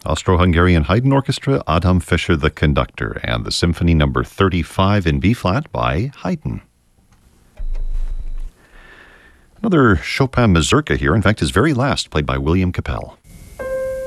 Austro-Hungarian Haydn Orchestra, Adam Fischer the conductor, and the Symphony No. 35 in B-flat by Haydn. Another Chopin mazurka here, in fact his very last, played by William Capell.